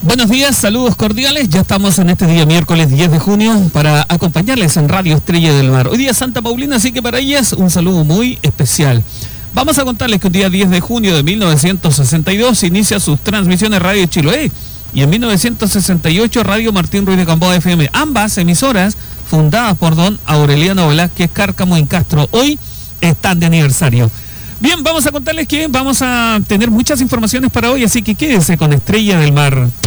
Buenos días, saludos cordiales. Ya estamos en este día miércoles 10 de junio para acompañarles en Radio Estrella del Mar. Hoy día es Santa Paulina, así que para ellas un saludo muy especial. Vamos a contarles que un día 10 de junio de 1962 inicia sus transmisiones Radio Chiloé y en 1968 Radio Martín Ruiz de Gamboa FM. Ambas emisoras fundadas por don Aureliano Velázquez Cárcamo en Castro. Hoy están de aniversario. Bien, vamos a contarles que vamos a tener muchas informaciones para hoy, así que quédense con Estrella del Mar.